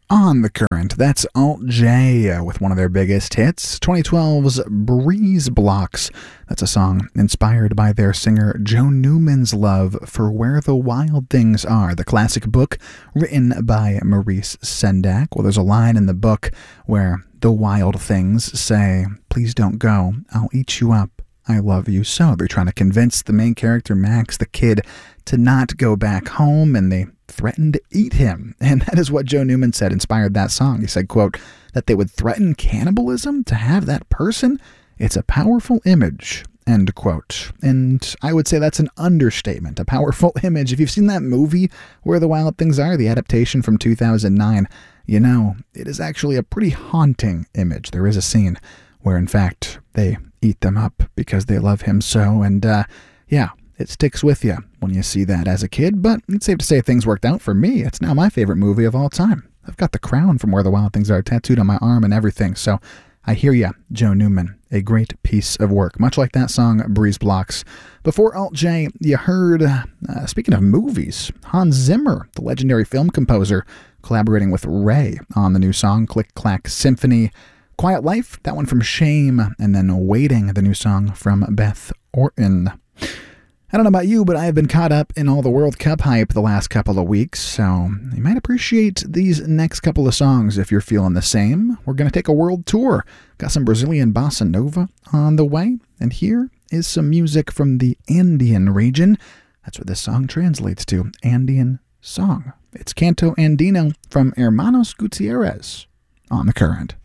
On the Current, that's Alt J with one of their biggest hits, 2012's Breeze Blocks. That's a song inspired by their singer Joe Newman's love for Where the Wild Things Are, the classic book written by Maurice Sendak. Well, there's a line in the book where the wild things say, "Please don't go, I'll eat you up. I love you so." They're trying to convince the main character, Max, the kid, to not go back home, and they threatened to eat him. And that is what Joe Newman said inspired that song. He said, quote, that they would threaten cannibalism to have that person. It's a powerful image, end quote. And I would say that's an understatement, a powerful image. If you've seen that movie, Where the Wild Things Are, the adaptation from 2009, you know, it is actually a pretty haunting image. There is a scene where, in fact, they eat them up because they love him so. And, yeah, it sticks with you when you see that as a kid, but it's safe to say things worked out for me. It's now my favorite movie of all time. I've got the crown from Where the Wild Things Are tattooed on my arm and everything, so I hear ya, Joe Newman. A great piece of work, much like that song, Breeze Blocks. Before Alt J, you heard, speaking of movies, Hans Zimmer, the legendary film composer, collaborating with Ray on the new song, Click Clack Symphony. Quiet Life, that one from Shame, and then Waiting, the new song from Beth Orton. I don't know about you, but I have been caught up in all the World Cup hype the last couple of weeks, so you might appreciate these next couple of songs if you're feeling the same. We're going to take a world tour. Got some Brazilian bossa nova on the way, and here is some music from the Andean region. That's what this song translates to, Andean song. It's Canto Andino from Hermanos Gutierrez on The Current.